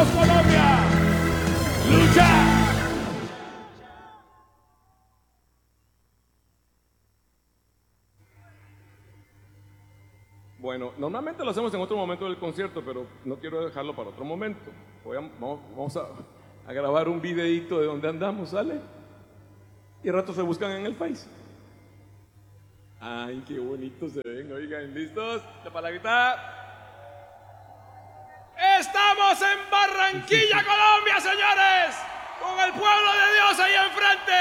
¡Vamos, Colombia! ¡Lucha! Bueno, normalmente lo hacemos en otro momento del concierto, pero no quiero dejarlo para otro momento. Vamos a grabar un videíto de donde andamos, ¿sale? Y al rato se buscan en el Face. Ay, qué bonito se ven, oigan, ¿listos? La palabrita. Estamos en Barranquilla, Colombia, señores, con el pueblo de Dios ahí enfrente.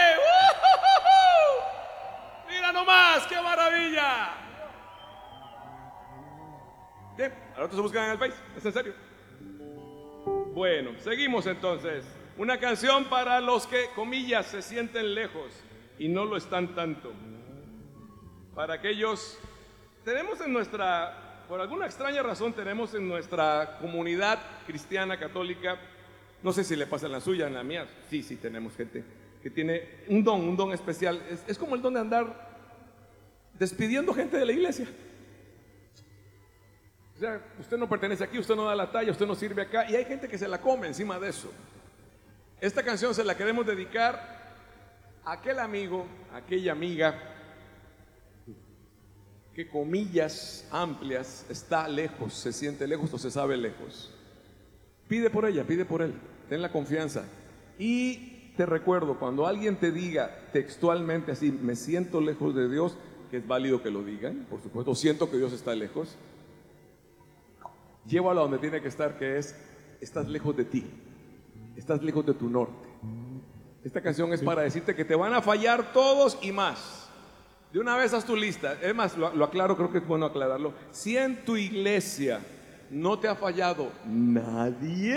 Mira nomás, qué maravilla. Bien, al rato se buscan en el Face, es en serio. Bueno, seguimos entonces. Una canción para los que, comillas, se sienten lejos y no lo están tanto. Para aquellos, tenemos en nuestra, por alguna extraña razón, tenemos en nuestra comunidad cristiana católica, no sé si le pasa en la suya, en la mía, sí, tenemos gente que tiene un don especial. Es como el don de andar despidiendo gente de la iglesia. O sea, usted no pertenece aquí, usted no da la talla, usted no sirve acá, y hay gente que se la come encima de eso. Esta canción se la queremos dedicar a aquel amigo, a aquella amiga que, comillas amplias, está lejos, se siente lejos o se sabe lejos. Pide por ella, pide por él, ten la confianza. Y te recuerdo, cuando alguien te diga textualmente así, me siento lejos de Dios, que es válido que lo digan, por supuesto, siento que Dios está lejos, llévalo a donde tiene que estar, que es, estás lejos de ti, estás lejos de tu norte. Esta canción es para decirte que te van a fallar todos y más. De una vez haz tu lista. Es más, lo aclaro, creo que es bueno aclararlo. Si en tu iglesia no te ha fallado nadie,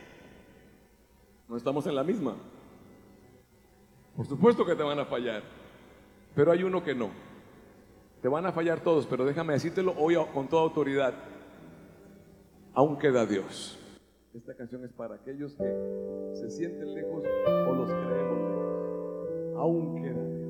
no estamos en la misma. Por supuesto que te van a fallar, pero hay uno que no. Te van a fallar todos, pero déjame decírtelo hoy con toda autoridad. Aún queda Dios. Esta canción es para aquellos que se sienten lejos o los creemos lejos. Aún queda Dios.